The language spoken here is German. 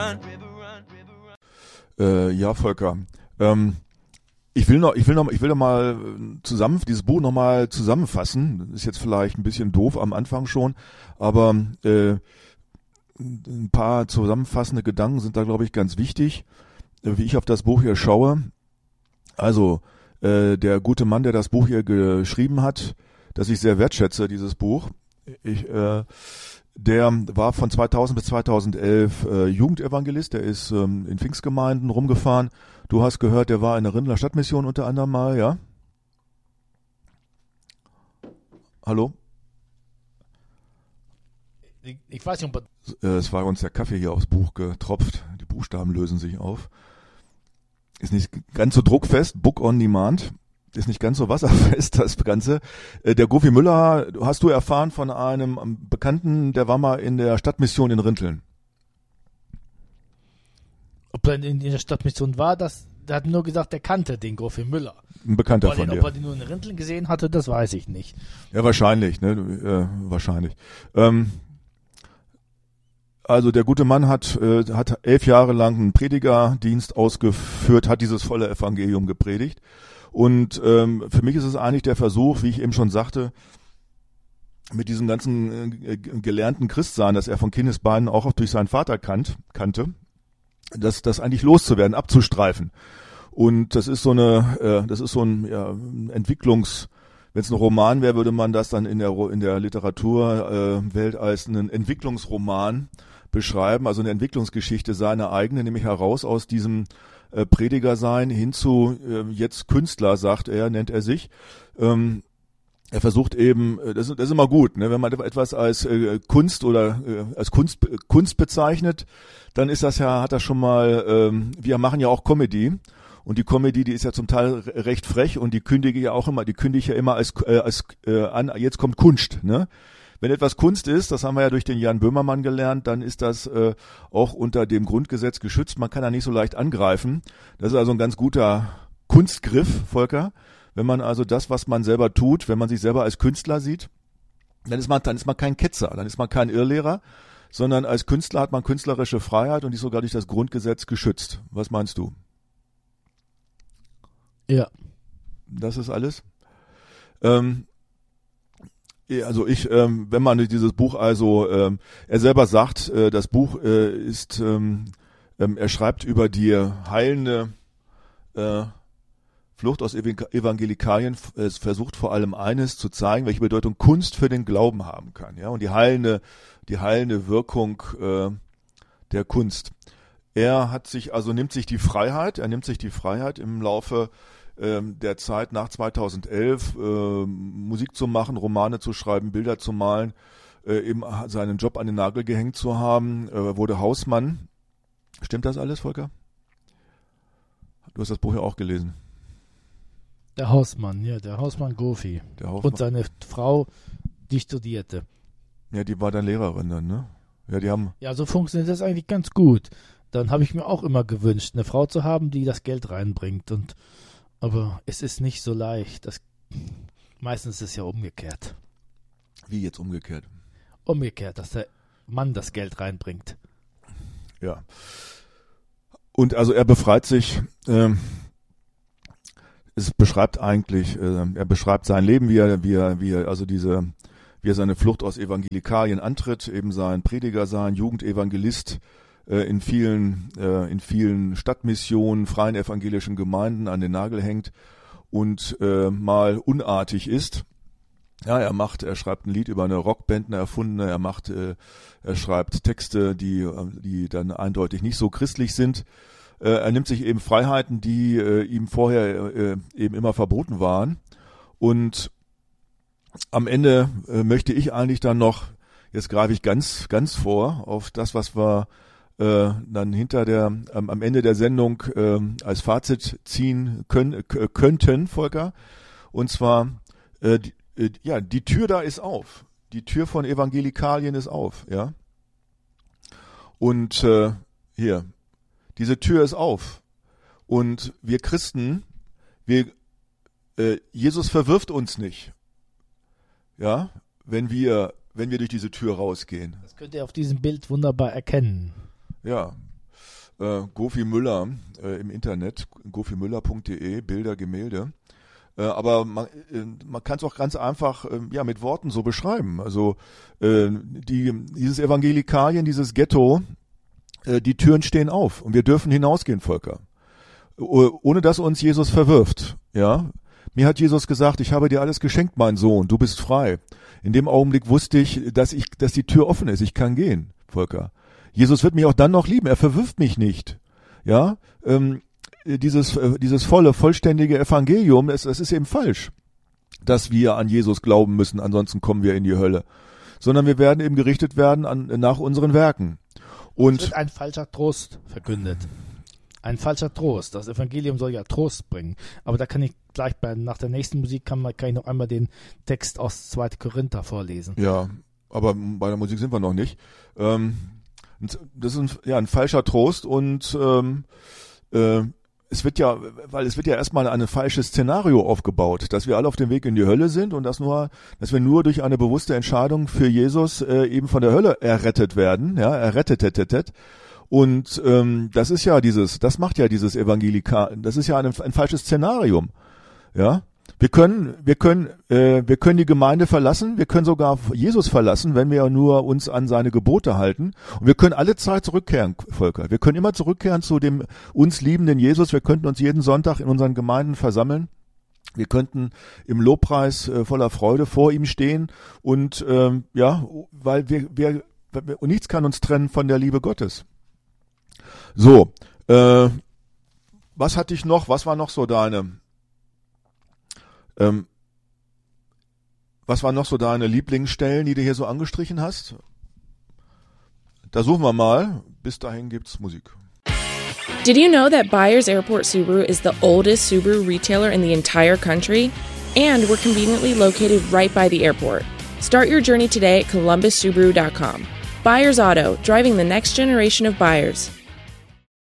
Ja, Volker. Ich will noch mal dieses Buch noch mal zusammenfassen. Das ist jetzt vielleicht ein bisschen doof am Anfang schon, aber ein paar zusammenfassende Gedanken sind da, glaube ich, ganz wichtig, wie ich auf das Buch hier schaue. Also, der gute Mann, der das Buch hier geschrieben hat, das ich sehr wertschätze, dieses Buch, der war von 2000 bis 2011 Jugendevangelist, der ist in Pfingstgemeinden rumgefahren. Du hast gehört, der war in der Rindler Stadtmission unter anderem mal, ja? Hallo? Ich weiß nicht, ob es war uns der Kaffee hier aufs Buch getropft. Die Buchstaben lösen sich auf. Ist nicht ganz so druckfest, Book on Demand. Ist nicht ganz so wasserfest, das Ganze. Der Gofi Müller, hast du erfahren von einem Bekannten, der war mal in der Stadtmission in Rinteln. ob er in der Stadtmission war, der hat nur gesagt, der kannte den Gofi Müller. Ein Bekannter von dir. Ob er den nur in Rinteln gesehen hatte, das weiß ich nicht. Ja, wahrscheinlich, ne? Wahrscheinlich. Also der gute Mann hat 11 Jahre lang einen Predigerdienst ausgeführt, hat dieses volle Evangelium gepredigt. Und für mich ist es eigentlich der Versuch, wie ich eben schon sagte, mit diesem ganzen gelernten Christsein, das er von Kindesbeinen auch durch seinen Vater kannte, das eigentlich loszuwerden, abzustreifen. Und das ist so ein Entwicklungs, wenn es ein Roman wäre, würde man das dann in der Literaturwelt als einen Entwicklungsroman beschreiben, also eine Entwicklungsgeschichte seiner eigene, nämlich heraus aus diesem Prediger sein hin zu jetzt Künstler, nennt er sich. Er versucht eben, das ist immer gut, ne? Wenn man etwas als Kunst oder als Kunst bezeichnet, dann ist das ja, hat das schon mal, wir machen ja auch Comedy. Und die Comedy, die ist ja zum Teil recht frech und die kündige ich ja immer als an, jetzt kommt Kunst, ne? Wenn etwas Kunst ist, das haben wir ja durch den Jan Böhmermann gelernt, dann ist das auch unter dem Grundgesetz geschützt. Man kann da nicht so leicht angreifen. Das ist also ein ganz guter Kunstgriff, Volker. Wenn man also das, was man selber tut, wenn man sich selber als Künstler sieht, dann ist man kein Ketzer, dann ist man kein Irrlehrer, sondern als Künstler hat man künstlerische Freiheit und die ist sogar durch das Grundgesetz geschützt. Was meinst du? Ja. Das ist alles. Also wenn man dieses Buch er selber sagt, das Buch ist, er schreibt über die heilende Flucht aus Evangelikalien, es versucht vor allem eines zu zeigen, welche Bedeutung Kunst für den Glauben haben kann, ja, und die heilende Wirkung der Kunst. Er nimmt sich die Freiheit im Laufe der Zeit nach 2011 Musik zu machen, Romane zu schreiben, Bilder zu malen, eben seinen Job an den Nagel gehängt zu haben, wurde Hausmann. Stimmt das alles, Volker? Du hast das Buch ja auch gelesen. Der Hausmann Gofi. Und seine Frau, die studierte. Ja, die war dann Lehrerin dann, ne? Ja, die haben. Ja, so funktioniert das eigentlich ganz gut. Dann habe ich mir auch immer gewünscht, eine Frau zu haben, die das Geld reinbringt. Aber es ist nicht so leicht. Meistens ist es ja umgekehrt. Wie jetzt umgekehrt? Umgekehrt, dass der Mann das Geld reinbringt. Ja. Und also er befreit sich, er beschreibt sein Leben, wie er seine Flucht aus Evangelikalien antritt, eben sein Prediger sein, Jugendevangelist, in vielen Stadtmissionen, freien evangelischen Gemeinden an den Nagel hängt und mal unartig ist. Ja, er schreibt ein Lied über eine Rockband, eine erfundene, er schreibt Texte, die dann eindeutig nicht so christlich sind. Er nimmt sich eben Freiheiten, die ihm vorher eben immer verboten waren. Und am Ende möchte ich eigentlich dann noch, jetzt greife ich ganz, ganz vor auf das, was wir dann am Ende der Sendung als Fazit ziehen könnten, Volker. Und zwar, die Tür da ist auf. Die Tür von Evangelikalien ist auf, ja. Und hier, diese Tür ist auf. Und wir Christen, Jesus verwirft uns nicht. Ja, wenn wir durch diese Tür rausgehen. Das könnt ihr auf diesem Bild wunderbar erkennen. Ja, Gofi Müller im Internet, gofimüller.de, Bilder, Gemälde. Aber man kann es auch ganz einfach mit Worten so beschreiben. Also dieses Evangelikalien, dieses Ghetto, die Türen stehen auf und wir dürfen hinausgehen, Volker. Ohne dass uns Jesus verwirft. Ja, mir hat Jesus gesagt, ich habe dir alles geschenkt, mein Sohn, du bist frei. In dem Augenblick wusste ich, dass die Tür offen ist, ich kann gehen, Volker. Jesus wird mich auch dann noch lieben, er verwirft mich nicht. Ja, dieses volle, vollständige Evangelium, das ist eben falsch, dass wir an Jesus glauben müssen, ansonsten kommen wir in die Hölle. Sondern wir werden eben gerichtet werden nach unseren Werken. Und es wird ein falscher Trost verkündet. Ein falscher Trost. Das Evangelium soll ja Trost bringen. Aber da kann ich gleich nach der nächsten Musik kann ich noch einmal den Text aus 2. Korinther vorlesen. Ja, aber bei der Musik sind wir noch nicht. Das ist ein falscher Trost und es wird ja erstmal ein falsches Szenario aufgebaut, dass wir alle auf dem Weg in die Hölle sind und dass wir nur durch eine bewusste Entscheidung für Jesus eben von der Hölle errettet werden, ja, errettet. Und das macht ja dieses Evangelikal, das ist ja ein falsches Szenarium, ja. Wir können die Gemeinde verlassen, wir können sogar Jesus verlassen, wenn wir nur uns an seine Gebote halten. Und wir können alle Zeit zurückkehren, Volker. Wir können immer zurückkehren zu dem uns liebenden Jesus. Wir könnten uns jeden Sonntag in unseren Gemeinden versammeln. Wir könnten im Lobpreis voller Freude vor ihm stehen und weil wir und nichts kann uns trennen von der Liebe Gottes. So, was hatte ich noch? Was war noch so deine Lieblingsstellen, die du hier so angestrichen hast? Da suchen wir mal. Bis dahin gibt's Musik. Did you know that Byers Airport Subaru is the oldest Subaru retailer in the entire country? And we're conveniently located right by the airport. Start your journey today at columbussubaru.com. Byers Auto, driving the next generation of buyers.